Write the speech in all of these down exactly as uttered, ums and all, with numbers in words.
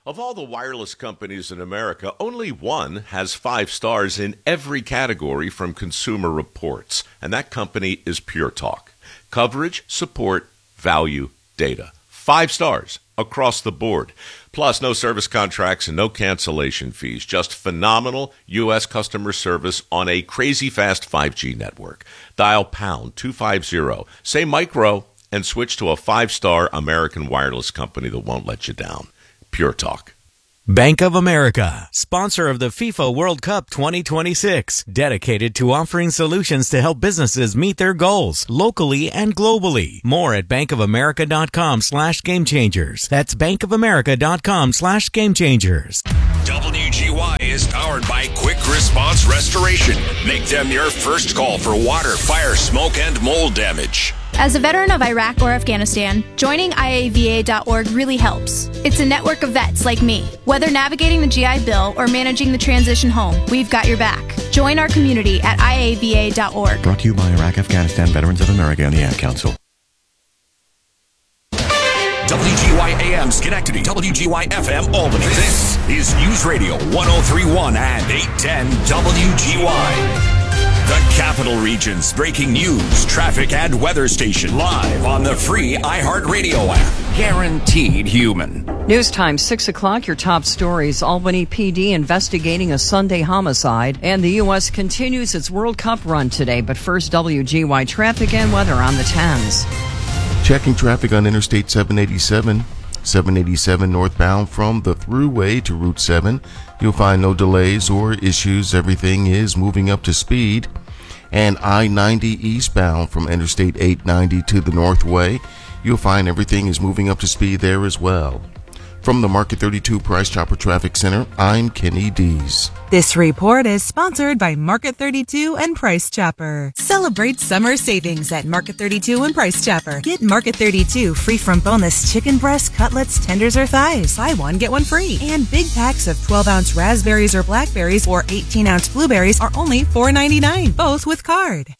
Of all the wireless companies in America, only one has five stars in every category from Consumer Reports, and that company is Pure Talk. Coverage, support, value, data. Five stars across the board. Plus, no service contracts and no cancellation fees. Just phenomenal U S customer service on a crazy fast five G network. Dial pound two fifty, say micro, and switch to a five-star American wireless company that won't let you down. Pure Talk. Bank of America, sponsor of the FIFA World Cup twenty twenty-six, dedicated to offering solutions to help businesses meet their goals locally and globally. More at bankofamerica.com slash game changers. That's bankofamerica.com slash game changers. W G Y is powered by Quick Response Restoration. Make them your first call for water, fire, smoke, and mold damage. As a veteran of Iraq or Afghanistan, joining I A V A dot org really helps. It's a network of vets like me. Whether navigating the G I Bill or managing the transition home, we've got your back. Join our community at I A V A dot org. Brought to you by Iraq, Afghanistan, Veterans of America, and the Ad Council. W G Y A M Schenectady, W G Y F M Albany. This is News Radio one oh three point one and eight ten W G Y. The Capital Region's breaking news, traffic, and weather station live on the free iHeartRadio app. Guaranteed human. News time, six o'clock. Your top stories. Albany P D investigating a Sunday homicide. And the U S continues its World Cup run today. But first, W G Y traffic and weather on the tens. Checking traffic on Interstate seven eighty-seven. seven eighty-seven northbound from the Thruway to Route seven. You'll find no delays or issues. Everything is moving up to speed. And I ninety eastbound from Interstate eight ninety to the Northway. You'll find everything is moving up to speed there as well. From the Market thirty-two Price Chopper Traffic Center, I'm Kenny Dees. This report is sponsored by Market thirty-two and Price Chopper. Celebrate summer savings at Market thirty-two and Price Chopper. Get Market thirty-two free from boneless chicken breasts, cutlets, tenders, or thighs. Buy one, get one free. And big packs of twelve ounce raspberries or blackberries or eighteen ounce blueberries are only four ninety-nine, both with card.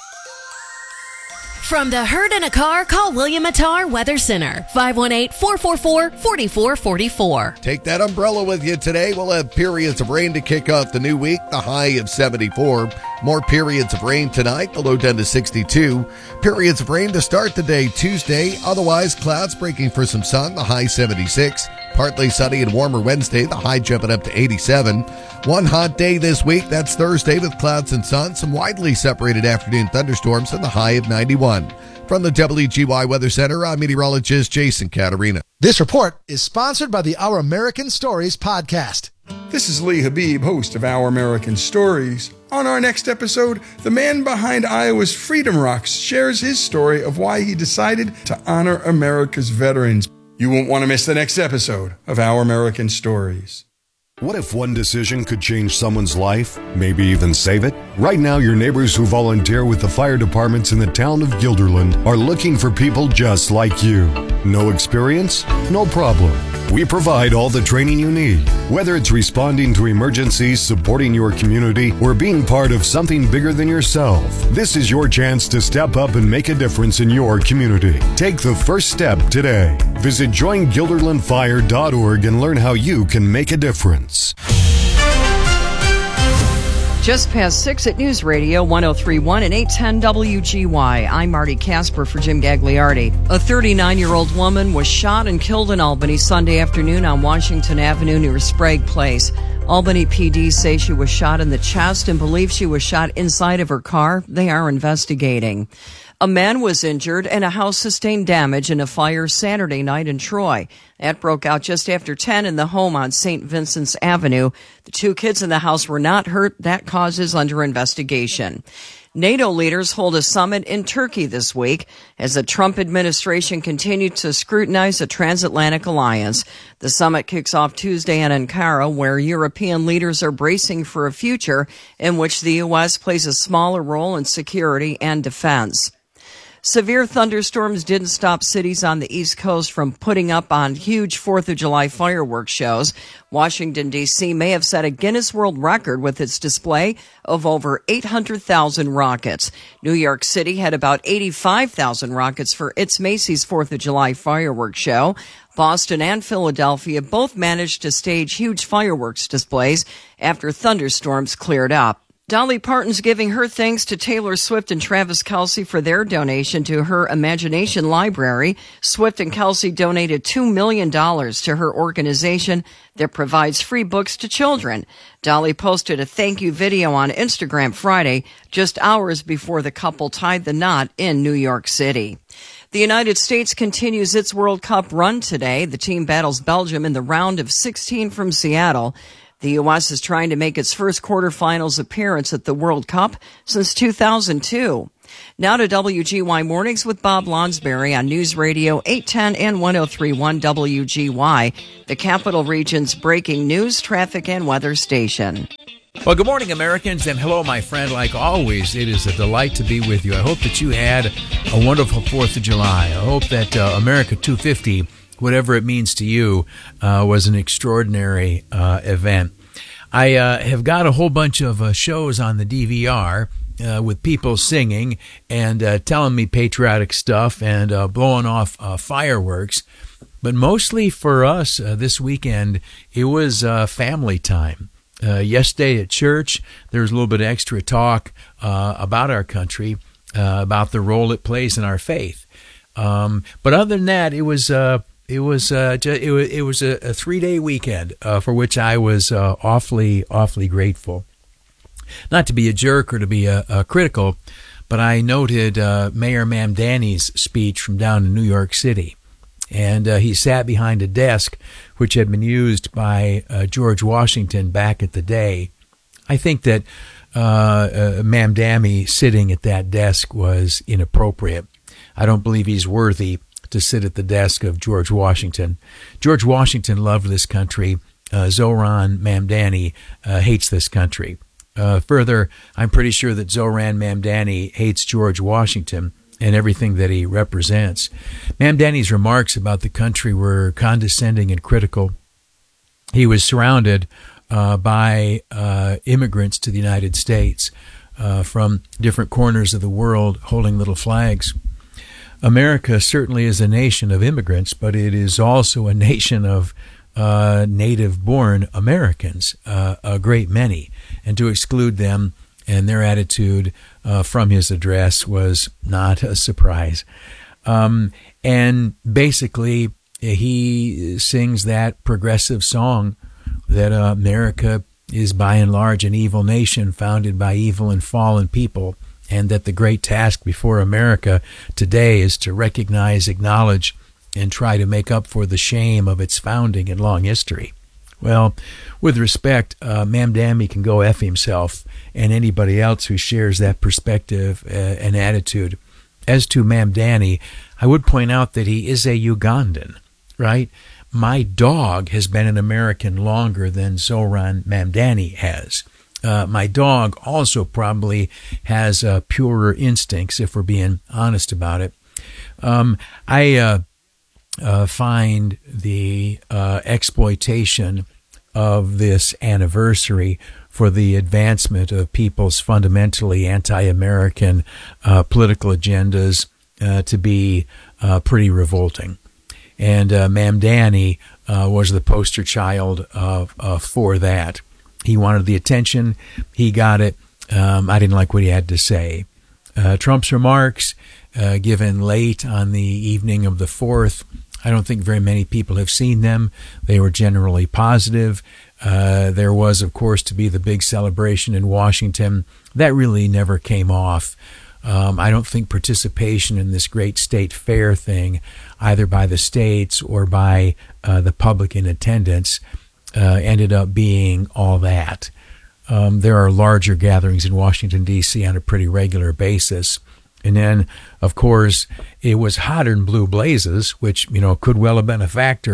From the herd in a car, call William Attar Weather Center, five one eight, four four four, four four four four. Take that umbrella with you today. We'll have periods of rain to kick off the new week, the high of seventy-four. More periods of rain tonight, the low down to sixty-two. Periods of rain to start the day Tuesday. Otherwise, clouds breaking for some sun, the high seventy-six. Partly sunny and warmer Wednesday, the high jumping up to eighty-seven. One hot day this week, that's Thursday with clouds and sun. Some widely separated afternoon thunderstorms and the high of ninety-one. From the W G Y Weather Center, I'm meteorologist Jason Caterina. This report is sponsored by the Our American Stories podcast. This is Lee Habib, host of Our American Stories. On our next episode, the man behind Iowa's Freedom Rocks shares his story of why he decided to honor America's veterans. You won't want to miss the next episode of Our American Stories. What if one decision could change someone's life, maybe even save it? Right now, your neighbors who volunteer with the fire departments in the town of Guilderland are looking for people just like you. No experience? No problem. We provide all the training you need. Whether it's responding to emergencies, supporting your community, or being part of something bigger than yourself, this is your chance to step up and make a difference in your community. Take the first step today. Visit join guilderland fire dot org and learn how you can make a difference. Just past six at News Radio one oh three point one and eight ten W G Y. I'm Marty Casper for Jim Gagliardi. A thirty-nine-year-old woman was shot and killed in Albany Sunday afternoon on Washington Avenue near Sprague Place. Albany P D say she was shot in the chest and believe she was shot inside of her car. They are investigating. A man was injured and a house sustained damage in a fire Saturday night in Troy. That broke out just after ten in the home on Saint Vincent's Avenue. The two kids in the house were not hurt. That cause is under investigation. NATO leaders hold a summit in Turkey this week as the Trump administration continued to scrutinize the transatlantic alliance. The summit kicks off Tuesday in Ankara, where European leaders are bracing for a future in which the U S plays a smaller role in security and defense. Severe thunderstorms didn't stop cities on the East Coast from putting up on huge fourth of July fireworks shows. Washington, D C may have set a Guinness World Record with its display of over eight hundred thousand rockets. New York City had about eighty-five thousand rockets for its Macy's fourth of July fireworks show. Boston and Philadelphia both managed to stage huge fireworks displays after thunderstorms cleared up. Dolly Parton's giving her thanks to Taylor Swift and Travis Kelce for their donation to her Imagination Library. Swift and Kelce donated two million dollars to her organization that provides free books to children. Dolly posted a thank you video on Instagram Friday, just hours before the couple tied the knot in New York City. The United States continues its World Cup run today. The team battles Belgium in the round of sixteen from Seattle. The U S is trying to make its first quarterfinals appearance at the World Cup since two thousand two. Now to W G Y Mornings with Bob Lonsberry on News Radio eight ten and ten thirty-one W G Y, the Capital Region's breaking news, traffic, and weather station. Well, good morning, Americans, and hello, my friend. Like always, it is a delight to be with you. I hope that you had a wonderful fourth of July. I hope that uh, America two fifty, whatever it means to you, uh, was an extraordinary uh, event. I uh, have got a whole bunch of uh, shows on the D V R uh, with people singing and uh, telling me patriotic stuff and uh, blowing off uh, fireworks. But mostly for us uh, this weekend, it was uh, family time. Uh, yesterday at church, there was a little bit of extra talk uh, about our country, uh, about the role it plays in our faith. Um, but other than that, it was uh, it was uh, it was it was a, a three day weekend uh, for which I was uh, awfully awfully grateful. Not to be a jerk or to be a, a critical, but I noted uh, Mayor Mamdani's speech from down in New York City. And uh, he sat behind a desk which had been used by uh, George Washington back at the day. I think that uh, uh, Mamdani sitting at that desk was inappropriate. I don't believe he's worthy to sit at the desk of George Washington. George Washington loved this country. Uh, Zoran Mamdani uh, hates this country. Uh, further, I'm pretty sure that Zoran Mamdani hates George Washington and everything that he represents. Mamdani's remarks about the country were condescending and critical. He was surrounded uh, by uh, immigrants to the United States uh, from different corners of the world holding little flags. America certainly is a nation of immigrants, but it is also a nation of uh, native-born Americans, uh, a great many. And to exclude them and their attitude uh, from his address was not a surprise. Um, and basically, he sings that progressive song that uh, America is by and large an evil nation founded by evil and fallen people, and that the great task before America today is to recognize, acknowledge, and try to make up for the shame of its founding and long history. Well, with respect, uh, Mamdani can go F himself and anybody else who shares that perspective uh, and attitude. As to Mamdani, I would point out that he is a Ugandan, right? My dog has been an American longer than Zoran Mamdani has. Uh, my dog also probably has uh, purer instincts, if we're being honest about it. Um, I uh, uh, find the uh, exploitation of this anniversary for the advancement of people's fundamentally anti-American uh, political agendas uh, to be uh, pretty revolting. And uh, Mamdani uh, was the poster child of, uh, for that. He wanted the attention. He got it. Um, I didn't like what he had to say. Uh, Trump's remarks, uh, given late on the evening of the fourth, I don't think very many people have seen them. They were generally positive. Uh, there was, of course, to be the big celebration in Washington. That really never came off. Um, I don't think participation in this great state fair thing, either by the states or by uh, the public in attendance, uh, ended up being all that. Um, there are larger gatherings in Washington, D C on a pretty regular basis. And then, of course, it was hotter than blue blazes, which, you know, could well have been a factor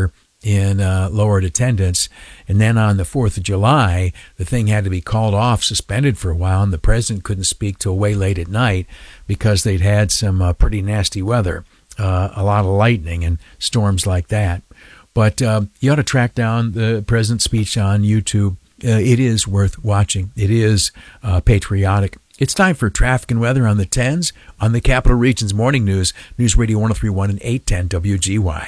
in uh, lowered attendance. And then on the fourth of July, the thing had to be called off, suspended for a while, and the president couldn't speak till way late at night because they'd had some uh, pretty nasty weather, uh, a lot of lightning and storms like that. But uh, you ought to track down the president's speech on YouTube. Uh, it is worth watching. It is uh, patriotic. It's time for traffic and weather on the tens on the Capital Region's Morning News, News Radio one oh three point one and eight ten W G Y.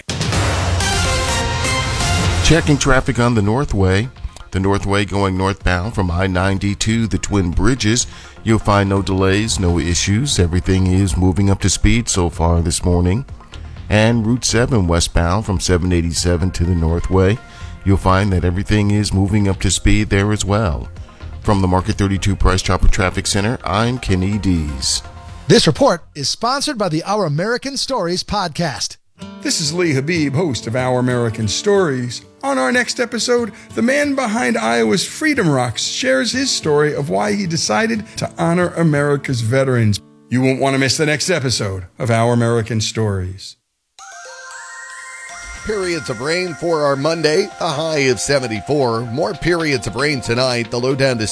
Checking traffic on the Northway. The Northway going northbound from I ninety to the Twin Bridges. You'll find no delays, no issues. Everything is moving up to speed so far this morning. And Route seven westbound from seven eighty-seven to the Northway. You'll find that everything is moving up to speed there as well. From the Market thirty-two Price Chopper Traffic Center, I'm Kenny Dees. This report is sponsored by the Our American Stories podcast. This is Lee Habib, host of Our American Stories. On our next episode, the man behind Iowa's Freedom Rocks shares his story of why he decided to honor America's veterans. You won't want to miss the next episode of Our American Stories. Periods of rain for our Monday, a high of seventy-four. More periods of rain tonight, the low down to